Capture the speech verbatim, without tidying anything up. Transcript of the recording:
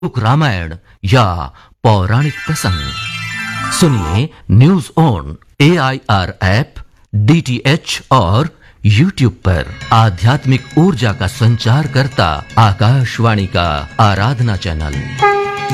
लोक रामायण या पौराणिक प्रसंग सुनिए news on A I R app, D T H और यूट्यूब पर। आध्यात्मिक ऊर्जा का संचार करता आकाशवाणी का आराधना चैनल।